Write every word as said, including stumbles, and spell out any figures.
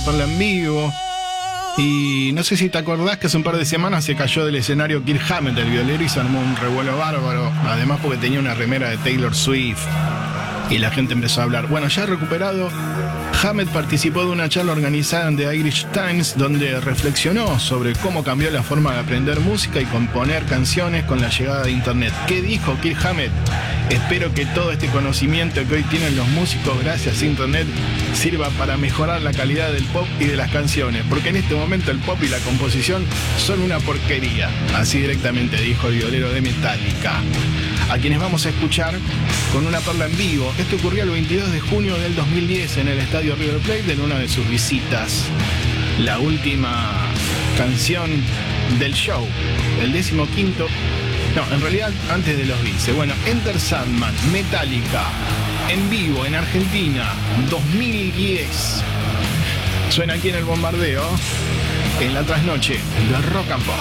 perla en vivo. Y no sé si te acordás que hace un par de semanas se cayó del escenario Kirk Hammett, el violero, y se armó un revuelo bárbaro. Además porque tenía una remera de Taylor Swift y la gente empezó a hablar. Bueno, ya recuperado, Hammett participó de una charla organizada en The Irish Times donde reflexionó sobre cómo cambió la forma de aprender música y componer canciones con la llegada de Internet. ¿Qué dijo Kirk Hammett? Espero que todo este conocimiento que hoy tienen los músicos gracias a Internet sirva para mejorar la calidad del pop y de las canciones, porque en este momento el pop y la composición son una porquería. Así directamente dijo el violero de Metallica, a quienes vamos a escuchar con una perla en vivo. Esto ocurrió el veintidós de junio del dos mil diez en el estadio River Plate en una de sus visitas. La última canción del show, el décimo quinto. No, en realidad antes de los Beatles. Bueno, Enter Sandman, Metallica, en vivo en Argentina, dos mil diez. Suena aquí en el bombardeo, en la trasnoche de Rock and Pop.